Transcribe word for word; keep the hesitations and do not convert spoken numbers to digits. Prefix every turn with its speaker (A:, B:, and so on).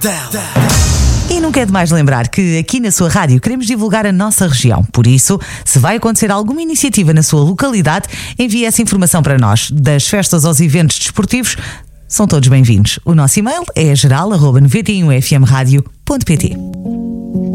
A: E nunca é demais lembrar que aqui na sua rádio queremos divulgar a nossa região. Por isso, se vai acontecer alguma iniciativa na sua localidade, envie essa informação para nós. Das festas aos eventos desportivos, são todos bem-vindos. O nosso e-mail é geral arroba noventa e um f m radio ponto p t.